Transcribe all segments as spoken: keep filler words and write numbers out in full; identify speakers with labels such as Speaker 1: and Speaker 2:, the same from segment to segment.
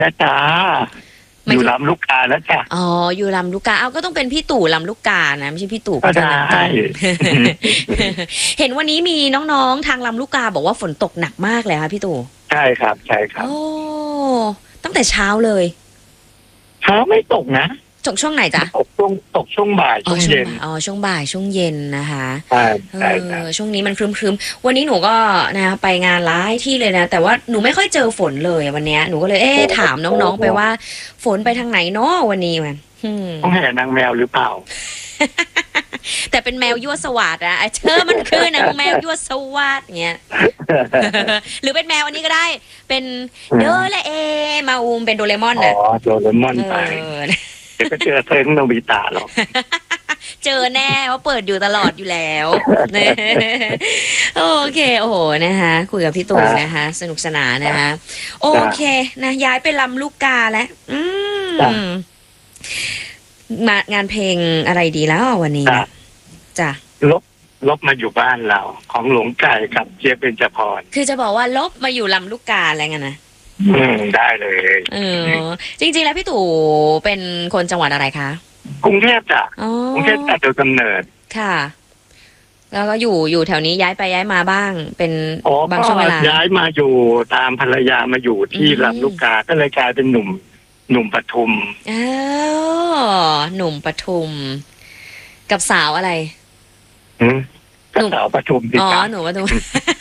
Speaker 1: จ้าจ้าอยู่ลำลูกกาแล้วจ้ะ
Speaker 2: อ๋ออยู่ลำลูกกาเอาก็ต้องเป็นพี่ตู่ลำลูกกานะไม่ใช่พี่ตู่
Speaker 1: ก็ได้
Speaker 2: เห็นวันนี้มีน้องๆทางลำลูกกาบอกว่าฝนตกหนักมากเลยค่ะพี่ตู่
Speaker 1: ใช่ครับใช่ครับ
Speaker 2: โอ้ตั้งแต่เช้าเลย
Speaker 1: เช้าไม่ตกนะ
Speaker 2: ตกช่วงไหนจ๊ะ
Speaker 1: ตกช่วงตกช่วงบ่ายช่วงเย็น
Speaker 2: อ๋อช่วงบ่ายช่วงเย็นนะคะ
Speaker 1: ใช่ใช่
Speaker 2: ช่วงนี้มันครึ้มๆวันนี้หนูก็นะไปงานหลายที่เลยนะแต่ว่าหนูไม่ค่อยเจอฝนเลยวันนี้หนูก็เลยเอ๊ะถามน้องๆไปว่าฝนไปทางไหนเนาะวันนี้มัน
Speaker 1: ต้องแห่นางแมวหรือเปล่า
Speaker 2: แต่เป็นแมวยั่วสวัสดิ์อะเชื่อมันคือนางแมวยั่วสวัสดิ์เงี้ยหรือเป็นแมวอันนี้ก็ได้เป็นโดเรเอมาอูมเป็นโดเรมอนน่ะ
Speaker 1: อ๋อโดเรมอนไปจะเจอเซนโนบิตะหรอ
Speaker 2: เจอแน่เพราะเปิดอยู่ตลอดอยู่แล้วโอเคโอ้โหนะคะคุยกับพี่ตู่นะคะสนุกสนานนะคะโอเคนะย้ายไปลำลูกกาแล้วอืมมางานเพลงอะไรดีแล้ววันนี้จ้ะ
Speaker 1: ลบลบมาอยู่บ้านเราของหลวงไก่กับเจี๊ยบเบญจพร
Speaker 2: คือจะบอกว่าลบมาอยู่ลำลูกกาอะไรเงี้ยนะ
Speaker 1: อืมได้เลย
Speaker 2: เออจริงๆแล้วพี่ตู่เป็นคนจังหวัดอะไรคะ
Speaker 1: กรุงเทพจ้ะกรุงเทพแต่โดยกำเนิด
Speaker 2: ค่ะแล้วก็อยู่อยู่แถวนี้ย้ายไปย้ายมาบ้างเป็นบางช่วงเวลา
Speaker 1: ย้ายมาอยู่ตามภรรยามาอยู่ที่ลำลูกกาก็เลยกลายเป็นหนุ่มหนุ่มปทุม
Speaker 2: อ๋อหนุ่มปทุมกับสาวอะไร
Speaker 1: อืมกับสาวปทุม
Speaker 2: อ๋อหนุ่มปทุม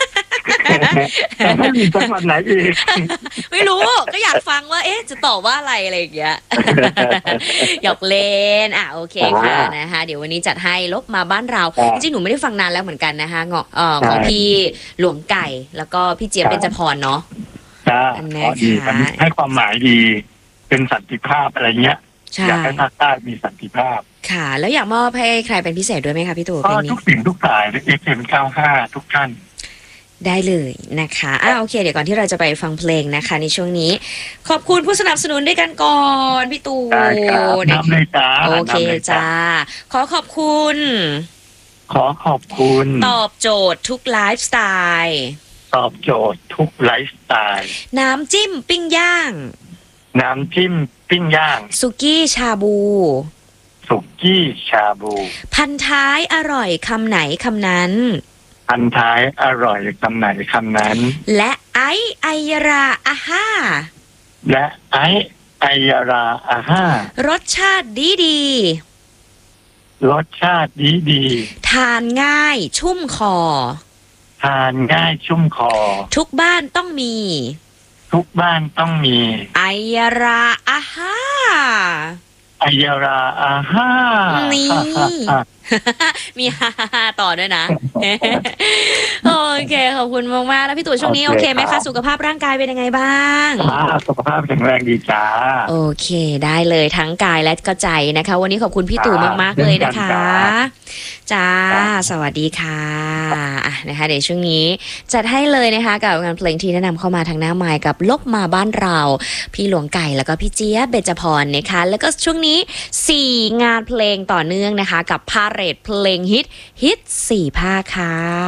Speaker 1: ไม่มีจังหวัดไหนอีก
Speaker 2: ไม่รู้ก็อยากฟังว่าเอ๊ะจะตอบว่าอะไรอะไรอย่างเงี้ยหยอกเล่นอ่ะโอเคค่ะนะคะเดี๋ยววันนี้จัดให้ลบมาบ้านเราจริงๆหนูไม่ได้ฟังนานแล้วเหมือนกันนะคะเงาะเอ่อของพี่หลวงไก่แล้วก็พี่เจี๊ยบเบญจพรเนาะ
Speaker 1: อันนี้ให้ความหมายดีเป็นสันติภาพอะไรเงี้ยอยากให้ภาคใต้มีสันติภาพ
Speaker 2: ค่ะแล้วอยากมอบให้ใครเป็นพิเศษด้วยไหมคะพี่ตู่
Speaker 1: ก็ทุกสิ่งทุกสายเอฟเอ็มเก้าห้าทุกท่าน
Speaker 2: ได้เลยนะคะอ่าโอเคเดี๋ยวก่อนที่เราจะไปฟังเพลงนะคะในช่วงนี้ขอบคุณผู้สนับสนุนด้วยกันก่อนพี่ตู่
Speaker 1: นะคะ
Speaker 2: โอเคจ้าขอขอบคุณ
Speaker 1: ขอขอบคุณ
Speaker 2: ตอบโจทย์ทุกไลฟ์สไตล์
Speaker 1: ตอบโจทย์ทุกไลฟ์สไตล์
Speaker 2: น้ำจิ้มปิ้งย่าง
Speaker 1: น้ำจิ้มปิ้งย่าง
Speaker 2: สุกี้ชาบู
Speaker 1: สุกี้ชาบู
Speaker 2: พันท้ายอร่อยคำไหนคำนั้น
Speaker 1: พันท้ายอร่อยคำไหนคำนั้น
Speaker 2: และไอไอยราอาห้า
Speaker 1: และไอไอยราอาห้าร
Speaker 2: สชาติดีดี
Speaker 1: รสชาติดีดี
Speaker 2: ทานง่ายชุ่มคอ
Speaker 1: ทานง่ายชุ่มคอ
Speaker 2: ทุกบ้านต้องมี
Speaker 1: ทุกบ้านต้องมี
Speaker 2: ไอยราอาห้า
Speaker 1: ไอยราอาห้า
Speaker 2: นี่มีฮ่าต่อด้วยนะโอเคขอบคุณมากๆแล้วพี่ตู่ช่วงนี้โอเคไหมคะสุขภาพร่างกายเป็นยังไงบ้าง
Speaker 1: สุขภาพแข็งแรงดีจ้า
Speaker 2: โอเคได้เลยทั้งกายและก็ใจนะคะวันนี้ขอบคุณพี่ตู่มากๆเลยนะคะจ้าสวัสดีค่ะอ่ะนะคะเดี๋ยวช่วงนี้จัดให้เลยนะคะกับงานเพลงที่แนะนำเข้ามาทางหน้าไมค์กับลบมาบ้านเราพี่หลวงไก่แล้วก็พี่เจี๊ยบเบญจพรนะคะแล้วก็ช่วงนี้สี่งานเพลงต่อเนื่องนะคะกับพาเหรดเพลงฮิตฮิตสี่ภาคค่ะ